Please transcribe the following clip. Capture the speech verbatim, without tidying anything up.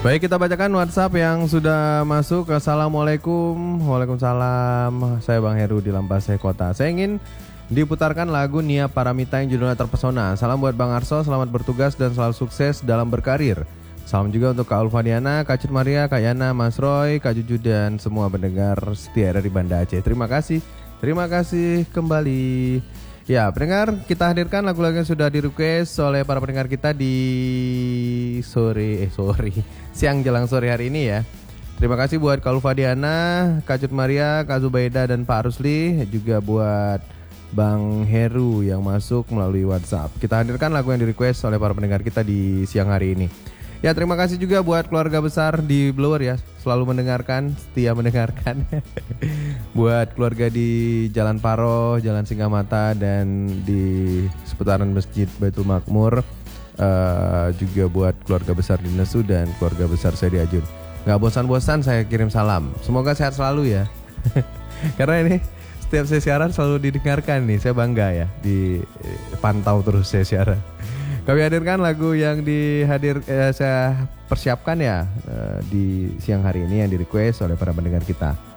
Baik, kita bacakan WhatsApp yang sudah masuk. Assalamualaikum. Waalaikumsalam. Saya Bang Heru di Lampasai Kota. Saya ingin diputarkan lagu Nia Paramita yang judulnya Terpesona. Salam buat Bang Arso, selamat bertugas dan selalu sukses dalam berkarir. Salam juga untuk Kak Ulfadiana, Kak Cut Maria, Kak Yana, Mas Roy, Kak Juju dan semua pendengar setia dari Banda Aceh. Terima kasih. Terima kasih kembali. Ya, pendengar, kita hadirkan lagu-lagu yang sudah di-request oleh para pendengar kita di sore eh sore siang jelang sore hari ini ya. Terima kasih buat Kak Ulfadiana, Kak Cut Maria, Kak Zubaida dan Pak Rusli, juga buat Bang Heru yang masuk melalui WhatsApp. Kita hadirkan lagu yang di-request oleh para pendengar kita di siang hari ini. Ya, terima kasih juga buat keluarga besar di Blower ya, selalu mendengarkan, setia mendengarkan. Buat keluarga di Jalan Paro, Jalan Singamata dan di seputaran Masjid Baitul Makmur. Uh, juga buat keluarga besar di Nesu dan keluarga besar saya di Ajun. Gak bosan-bosan saya kirim salam. Semoga sehat selalu ya. Karena ini setiap saya siaran selalu didengarkan nih, saya bangga ya, dipantau terus saya siaran. Kami hadirkan lagu yang dihadir eh, saya persiapkan ya eh, di siang hari ini yang di request oleh para pendengar kita.